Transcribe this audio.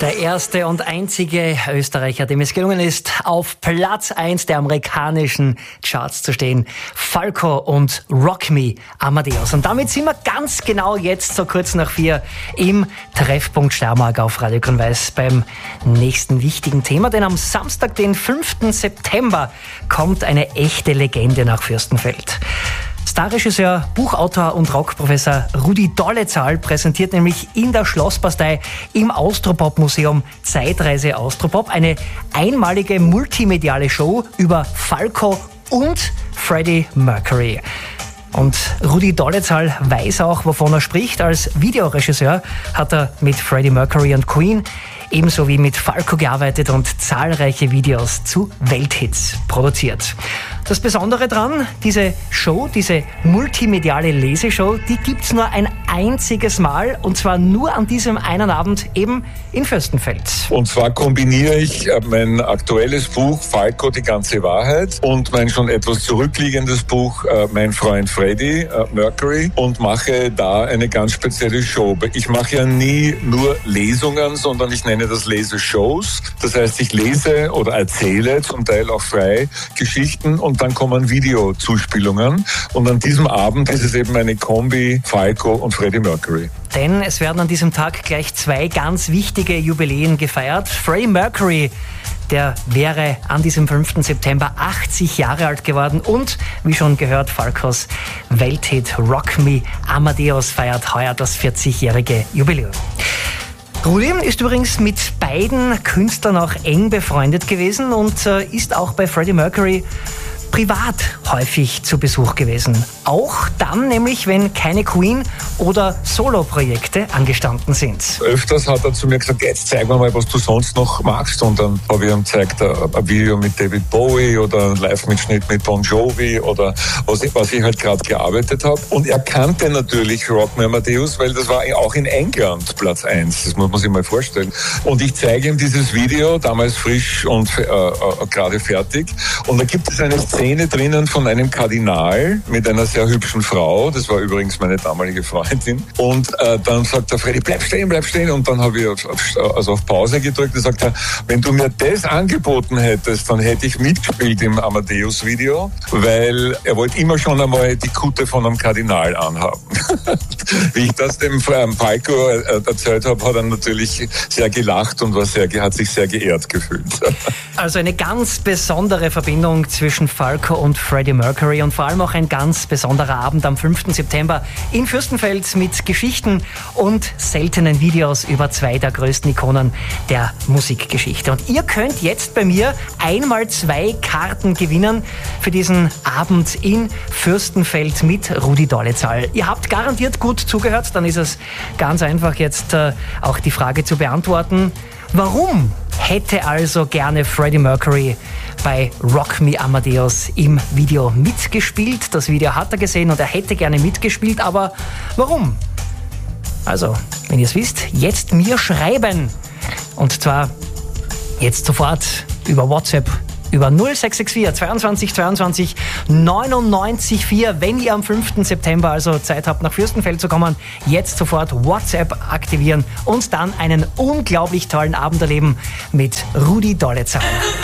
Der erste und einzige Österreicher, dem es gelungen ist, auf Platz 1 der amerikanischen Charts zu stehen. Falco und Rock Me Amadeus. Und damit sind wir ganz genau jetzt so kurz nach 4 im Treffpunkt Steiermark auf Radio Grün-Weiß beim nächsten wichtigen Thema. Denn am Samstag, den 5. September, kommt eine echte Legende nach Fürstenfeld. Starregisseur, Buchautor und Rockprofessor Rudi Dolezal präsentiert nämlich in der Schlossbastei im Austropop-Museum Zeitreise Austropop eine einmalige multimediale Show über Falco und Freddie Mercury. Und Rudi Dolezal weiß auch, wovon er spricht. Als Videoregisseur hat er mit Freddie Mercury und Queen ebenso wie mit Falco gearbeitet und zahlreiche Videos zu Welthits produziert. Das Besondere dran, diese Show, diese multimediale Leseshow, die gibt's nur ein einziges Mal und zwar nur an diesem einen Abend eben in Fürstenfeld. Und zwar kombiniere ich mein aktuelles Buch Falco, die ganze Wahrheit und mein schon etwas zurückliegendes Buch Mein Freund Freddie Mercury und mache da eine ganz spezielle Show. Ich mache ja nie nur Lesungen, sondern ich nenne das Leseshows. Das heißt, ich lese oder erzähle zum Teil auch frei Geschichten und dann kommen Videozuspielungen. Und an diesem Abend ist es eben eine Kombi Falco und Freddie Mercury. Denn es werden an diesem Tag gleich 2 ganz wichtige Jubiläen gefeiert. Freddie Mercury, der wäre an diesem 5. September 80 Jahre alt geworden. Und, wie schon gehört, Falcos Welthit Rock Me Amadeus feiert heuer das 40-jährige Jubiläum. Rudi ist übrigens mit beiden Künstlern auch eng befreundet gewesen und ist auch bei Freddie Mercury privat häufig zu Besuch gewesen. Auch dann nämlich, wenn keine Queen- oder Solo-Projekte angestanden sind. Öfters hat er zu mir gesagt, jetzt zeig mir mal, was du sonst noch magst. Und dann habe ich ihm gezeigt, ein Video mit David Bowie oder ein Live-Mitschnitt mit Bon Jovi oder was ich halt gerade gearbeitet habe. Und er kannte natürlich Rock Me Amadeus, weil das war auch in England Platz 1. Das muss man sich mal vorstellen. Und ich zeige ihm dieses Video, damals frisch und gerade fertig. Und da gibt es eine Szene drinnen von einem Kardinal mit einer sehr hübschen Frau. Das war übrigens meine damalige Freundin. Und dann sagt der Freddy, bleib stehen. Und dann habe ich auf Pause gedrückt und sagt er, wenn du mir das angeboten hättest, dann hätte ich mitgespielt im Amadeus-Video, weil er wollte immer schon einmal die Kutte von einem Kardinal anhaben. Wie ich das dem Falco erzählt habe, hat er natürlich sehr gelacht und hat sich sehr geehrt gefühlt. Also eine ganz besondere Verbindung zwischen Falco und Freddie Mercury und vor allem auch ein ganz besonderer Abend am 5. September in Fürstenfeld mit Geschichten und seltenen Videos über 2 der größten Ikonen der Musikgeschichte. Und ihr könnt jetzt bei mir einmal 2 Karten gewinnen für diesen Abend in Fürstenfeld mit Rudi Dolezal. Ihr habt garantiert gut zugehört, dann ist es ganz einfach jetzt auch die Frage zu beantworten. Warum hätte also gerne Freddie Mercury bei Rock Me Amadeus im Video mitgespielt? Das Video hat er gesehen und er hätte gerne mitgespielt, aber warum? Also, wenn ihr es wisst, jetzt mir schreiben. Und zwar jetzt sofort über WhatsApp über 0664 22 22 99 4. Wenn ihr am 5. September also Zeit habt, nach Fürstenfeld zu kommen, jetzt sofort WhatsApp aktivieren und dann einen unglaublich tollen Abend erleben mit Rudi Dolezal.